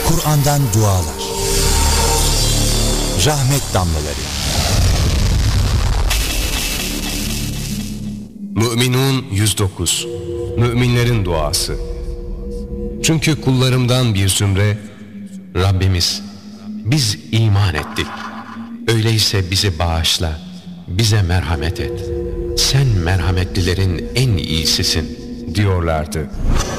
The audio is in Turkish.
Kur'an'dan dualar, rahmet damlaları. Mü'minun 109. Müminlerin duası. Çünkü kullarımdan bir zümre, Rabbimiz biz iman ettik. Öyleyse bizi bağışla, bize merhamet et. Sen merhametlilerin en iyisisin diyorlardı.